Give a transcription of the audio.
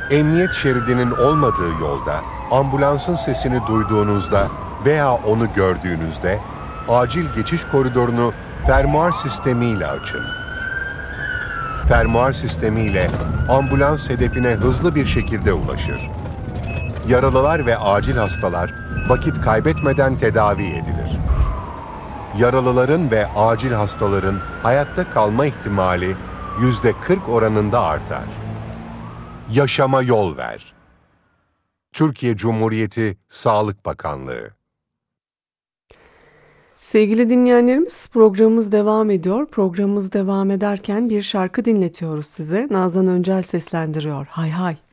Emniyet şeridinin olmadığı yolda ambulansın sesini duyduğunuzda veya onu gördüğünüzde acil geçiş koridorunu fermuar sistemiyle açın. Fermuar sistemiyle ambulans hedefine hızlı bir şekilde ulaşır. Yaralılar ve acil hastalar vakit kaybetmeden tedavi edilir. Yaralıların ve acil hastaların hayatta kalma ihtimali %40 oranında artar. Yaşama yol ver. Türkiye Cumhuriyeti Sağlık Bakanlığı. Sevgili dinleyenlerimiz, programımız devam ediyor. Programımız devam ederken bir şarkı dinletiyoruz size. Nazan Öncel seslendiriyor. Hay hay.